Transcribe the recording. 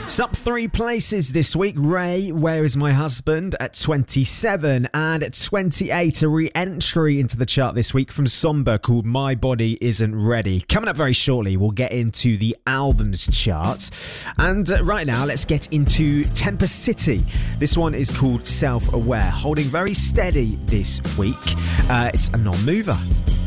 It's up 3 places this week. Ray, Where Is My Husband at 27, and at 28, a re-entry into the chart this week from Somber called My Body Isn't Ready. Coming up very shortly, we'll get into the albums chart. And right now, let's get into Temper City. This one is called Self-Aware, holding very steady this week. It's a non-mover.